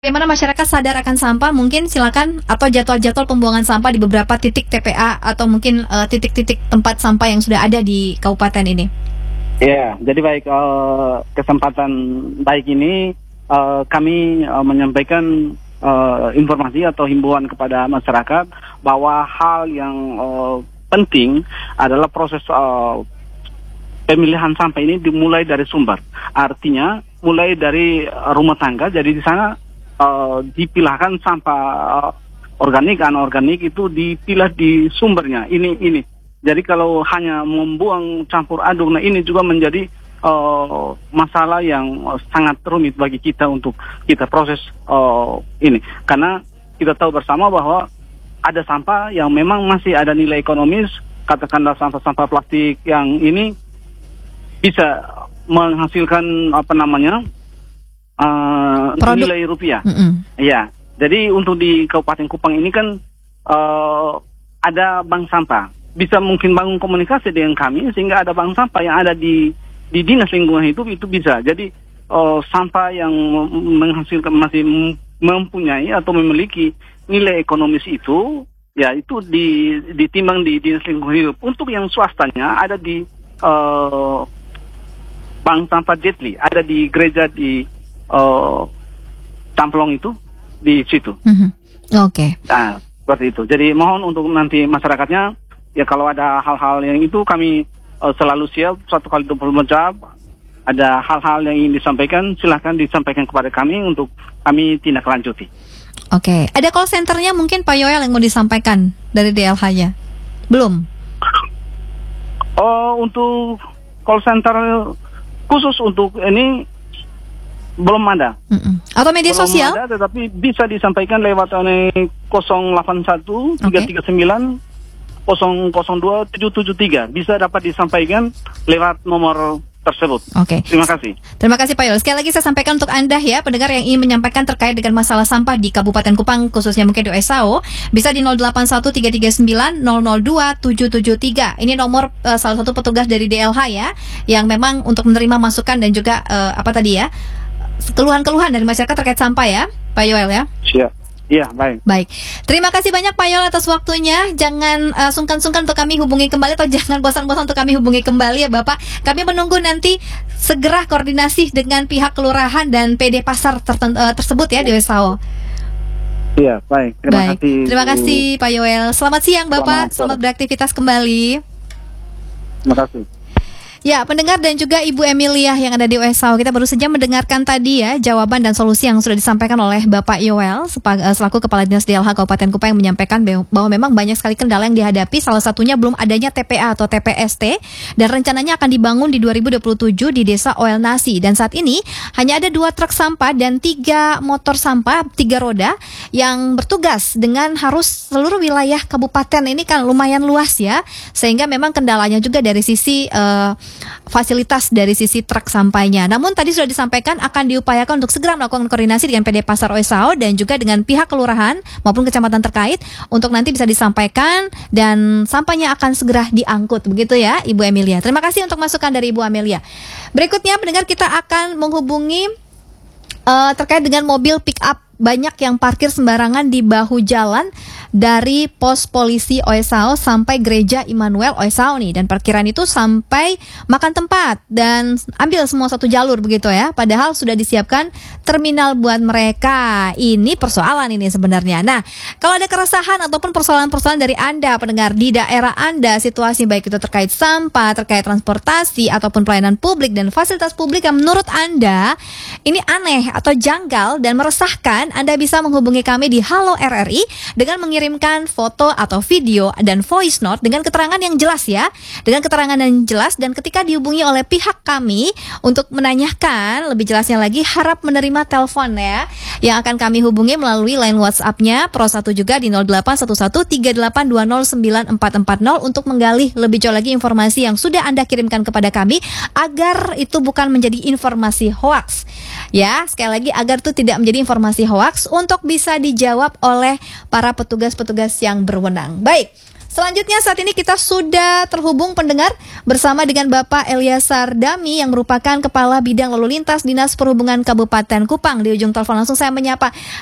Bagaimana masyarakat sadar akan sampah, mungkin silakan, atau jadwal-jadwal pembuangan sampah di beberapa titik TPA atau mungkin titik-titik tempat sampah yang sudah ada di kabupaten ini. Ya, jadi baik, kesempatan baik ini kami menyampaikan informasi atau himbauan kepada masyarakat bahwa hal yang penting adalah proses pemilihan sampah ini dimulai dari sumber. Artinya mulai dari rumah tangga. Jadi di sana dipilahkan sampah organik, anorganik itu dipilah di sumbernya. Ini. Jadi kalau hanya membuang campur aduk, nah ini juga menjadi masalah yang sangat rumit bagi kita untuk kita proses ini. Karena kita tahu bersama bahwa ada sampah yang memang masih ada nilai ekonomis, katakanlah sampah-sampah plastik yang ini bisa menghasilkan nilai rupiah. Ya, jadi untuk di Kabupaten Kupang ini kan ada bank sampah. Bisa mungkin bangun komunikasi dengan kami sehingga ada bank sampah yang ada di dinas lingkungan itu bisa. Jadi sampah yang menghasilkan masih mempunyai atau memiliki nilai ekonomis itu, ya itu ditimbang di dinas lingkungan hidup. Untuk yang swastanya ada di bank sampah Jetli, ada di gereja di Tamplong itu di situ. Oke. Nah, seperti itu. Jadi mohon untuk nanti masyarakatnya, ya kalau ada hal-hal yang itu kami selalu siap 1x24 jam. Ada hal-hal yang ingin disampaikan, silahkan disampaikan kepada kami untuk kami tindak lanjuti. Oke. Ada call centernya mungkin Pak Yoel yang mau disampaikan dari DLH-nya? Belum? Untuk call center khusus untuk ini belum ada. Atau media belum sosial? Ada, tetapi bisa disampaikan lewat 081 339 002 773. Bisa dapat disampaikan lewat nomor tersebut. Oke. Terima kasih. Terima kasih Pak Yoel. Sekali lagi saya sampaikan untuk Anda ya, pendengar yang ingin menyampaikan terkait dengan masalah sampah di Kabupaten Kupang, khususnya mungkin di OSAO, bisa di 081 339 002 773. Ini nomor salah satu petugas dari DLH ya, yang memang untuk menerima masukan dan juga keluhan-keluhan dari masyarakat terkait sampah ya, Pak Yoel ya. Siap. Iya, baik. Baik. Terima kasih banyak Pak Yoel atas waktunya. Jangan sungkan-sungkan untuk kami hubungi kembali, atau jangan bosan-bosan untuk kami hubungi kembali ya Bapak. Kami menunggu nanti segera koordinasi dengan pihak kelurahan dan PD pasar tersebut ya di OSAO. Iya, baik. Terima kasih Pak Yoel. Selamat siang Bapak. Selamat beraktivitas kembali. Terima kasih. Ya, pendengar dan juga Ibu Emilia yang ada di OSAO, kita baru saja mendengarkan tadi ya jawaban dan solusi yang sudah disampaikan oleh Bapak Yoel selaku Kepala Dinas DLH Kabupaten Kupang, yang menyampaikan bahwa memang banyak sekali kendala yang dihadapi, salah satunya belum adanya TPA atau TPST, dan rencananya akan dibangun di 2027 di Desa Oel Nasi. Dan saat ini hanya ada 2 truk sampah dan 3 motor sampah 3 roda yang bertugas dengan harus seluruh wilayah kabupaten. Ini kan lumayan luas ya, sehingga memang kendalanya juga dari sisi fasilitas dari sisi truk sampahnya. Namun tadi sudah disampaikan akan diupayakan untuk segera melakukan koordinasi dengan PD Pasar OSAO dan juga dengan pihak kelurahan maupun kecamatan terkait untuk nanti bisa disampaikan dan sampahnya akan segera diangkut, begitu ya Ibu Emilia. Terima kasih untuk masukan dari Ibu Amelia. Berikutnya pendengar, kita akan menghubungi terkait dengan mobil pick up banyak yang parkir sembarangan di bahu jalan dari pos polisi OSAO sampai gereja Immanuel OSAO nih, dan parkiran itu sampai makan tempat dan ambil semua satu jalur begitu ya, padahal sudah disiapkan terminal buat mereka. Ini persoalan ini sebenarnya. Nah, kalau ada keresahan ataupun persoalan-persoalan dari Anda pendengar di daerah Anda, situasi baik itu terkait sampah, terkait transportasi ataupun pelayanan publik dan fasilitas publik yang menurut Anda ini aneh atau janggal dan meresahkan, Anda bisa menghubungi kami di Halo RRI dengan mengirimkan foto atau video dan voice note dengan keterangan yang jelas ya, dengan keterangan yang jelas, dan ketika dihubungi oleh pihak kami untuk menanyakan lebih jelasnya lagi, harap menerima telepon ya, yang akan kami hubungi melalui line WhatsApp-nya Pro 1 juga di 081138209440 untuk menggali lebih jauh lagi informasi yang sudah Anda kirimkan kepada kami, agar itu bukan menjadi informasi hoaks. Ya, sekali lagi, agar itu tidak menjadi informasi hoaks, untuk bisa dijawab oleh para petugas-petugas yang berwenang. Baik, Selanjutnya saat ini kita sudah terhubung pendengar bersama dengan Bapak Eliasar Dami yang merupakan Kepala Bidang Lalu Lintas Dinas Perhubungan Kabupaten Kupang. Di ujung telepon langsung saya menyapa